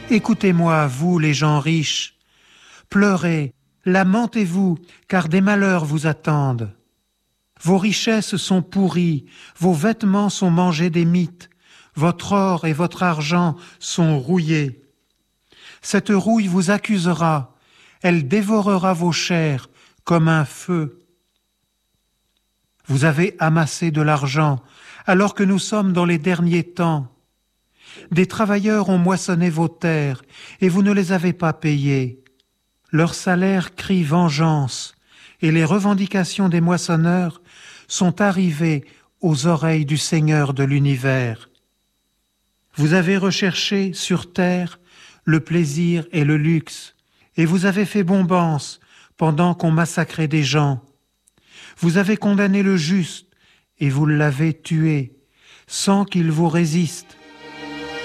Écoutez-moi, vous les gens riches. Pleurez, lamentez-vous, car des malheurs vous attendent. Vos richesses sont pourries, vos vêtements sont mangés des mites, votre or et votre argent sont rouillés. Cette rouille vous accusera, elle dévorera vos chairs comme un feu. Vous avez amassé de l'argent, alors que nous sommes dans les derniers temps. Des travailleurs ont moissonné vos terres, et vous ne les avez pas payés. Leur salaire crie vengeance, et les revendications des moissonneurs sont arrivées aux oreilles du Seigneur de l'univers. Vous avez recherché sur terre le plaisir et le luxe, et vous avez fait bombance pendant qu'on massacrait des gens. Vous avez condamné le juste, et vous l'avez tué, sans qu'il vous résiste.